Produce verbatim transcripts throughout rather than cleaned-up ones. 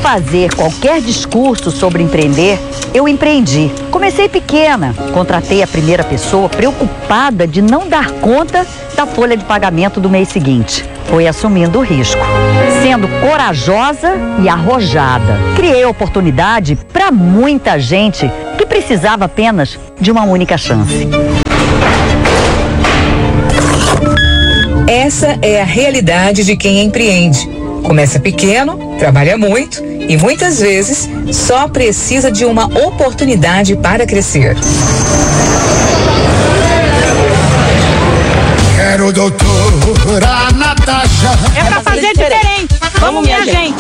fazer qualquer discurso sobre empreender, eu empreendi. Comecei pequena, contratei a primeira pessoa preocupada de não dar conta da folha de pagamento do mês seguinte. Foi assumindo o risco, sendo corajosa e arrojada. Criei oportunidade para muita gente que precisava apenas de uma única chance. Essa é a realidade de quem empreende. Começa pequeno, trabalha muito e muitas vezes só precisa de uma oportunidade para crescer. Quero doutora Natasha. É pra fazer diferente. Vamos, minha gente.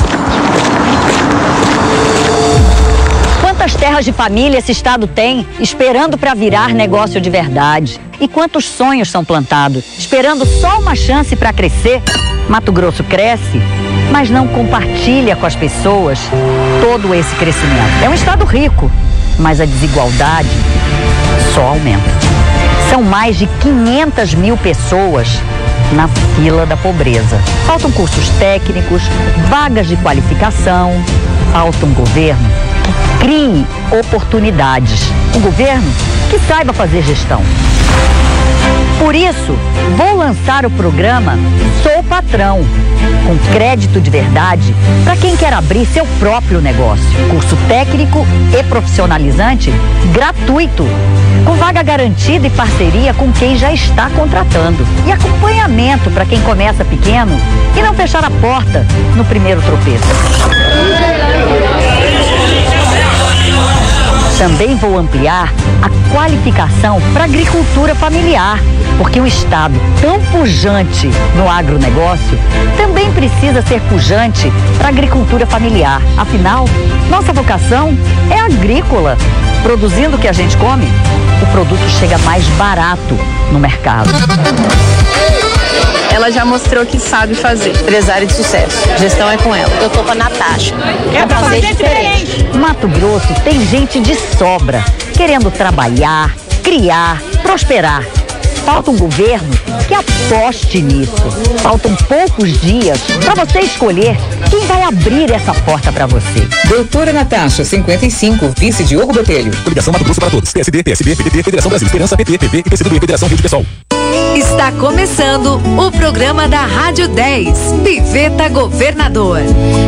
Quantas terras de família esse estado tem, esperando para virar negócio de verdade? E quantos sonhos são plantados, esperando só uma chance para crescer? Mato Grosso cresce, mas não compartilha com as pessoas todo esse crescimento. É um estado rico, mas a desigualdade só aumenta. São mais de quinhentas mil pessoas na fila da pobreza. Faltam cursos técnicos, vagas de qualificação, falta um governo que crie oportunidades. Um governo que saiba fazer gestão. Por isso, vou lançar o programa Sou Patrão, com crédito de verdade para quem quer abrir seu próprio negócio. Curso técnico e profissionalizante gratuito, com vaga garantida e parceria com quem já está contratando. E acompanhamento para quem começa pequeno e não fechar a porta no primeiro tropeço. Também vou ampliar a qualificação para agricultura familiar, porque um estado tão pujante no agronegócio também precisa ser pujante para a agricultura familiar. Afinal, nossa vocação é agrícola. Produzindo o que a gente come, o produto chega mais barato no mercado. Ela já mostrou que sabe fazer. Empresária de sucesso. Gestão é com ela. Eu tô com a Natasha. É pra fazer diferente. Mato Grosso tem gente de sobra, querendo trabalhar, criar, prosperar. Falta um governo que aposte nisso. Faltam poucos dias para você escolher quem vai abrir essa porta para você. Doutora Natasha, cinquenta e cinco, vice Diogo Botelho. Coligação Mato Grosso para Todos. P S D, P S B, P D T, Federação Brasil, Esperança, P T, P V e P C do B, Federação Rio de Pessoal. Está começando o programa da Rádio dez, Piveta Governador.